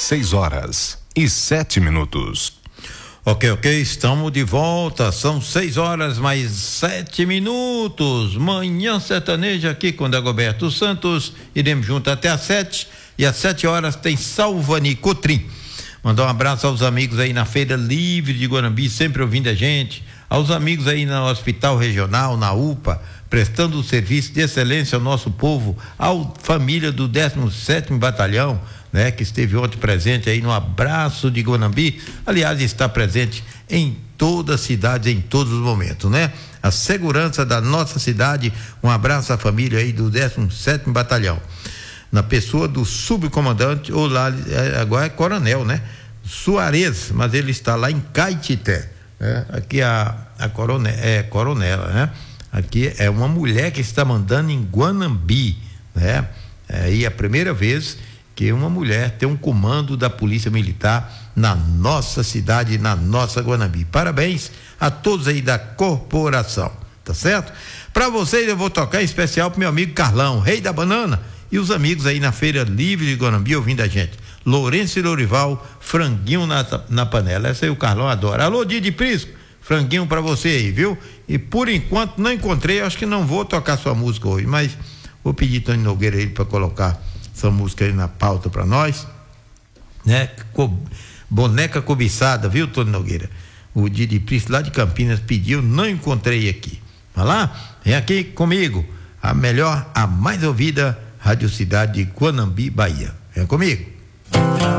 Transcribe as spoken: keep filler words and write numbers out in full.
seis horas e sete minutos. Ok, ok, estamos de volta, são seis horas mais sete minutos, Manhã Sertaneja aqui com Dagoberto Santos, iremos junto até às sete, e às sete horas tem Salvani Cotrim. Mandar um abraço aos amigos aí na Feira Livre de Guanambi, sempre ouvindo a gente, aos amigos aí no Hospital Regional, na U P A, prestando um serviço de excelência ao nosso povo, à família do décimo sétimo Batalhão, né, que esteve ontem presente aí no Abraço de Guanambi, aliás, está presente em toda a cidade, em todos os momentos, né? A segurança da nossa cidade, um abraço à família aí do décimo sétimo Batalhão, na pessoa do subcomandante, ou lá, agora é coronel, né? Suarez, mas ele está lá em Caetité, né? Aqui a, a coronel, é coronela, né? Aqui é uma mulher que está mandando em Guanambi, né? É aí a primeira vez que uma mulher tem um comando da Polícia Militar na nossa cidade, na nossa Guanambi. Parabéns a todos aí da corporação, tá certo? Para vocês eu vou tocar em especial pro meu amigo Carlão, rei da banana, e os amigos aí na Feira Livre de Guanambi ouvindo a gente. Lourenço e Lourival, franguinho na, na panela. Essa aí o Carlão adora. Alô, Didi Prisco, franguinho para você aí, viu? E por enquanto não encontrei, acho que não vou tocar sua música hoje, mas vou pedir Tony Nogueira aí para colocar essa música aí na pauta para nós, né? Co- boneca cobiçada, viu, Tony Nogueira? O Didi Prisco lá de Campinas pediu, não encontrei aqui. Vai lá, vem aqui comigo, a melhor, a mais ouvida Rádio Cidade de Guanambi, Bahia. Vem comigo.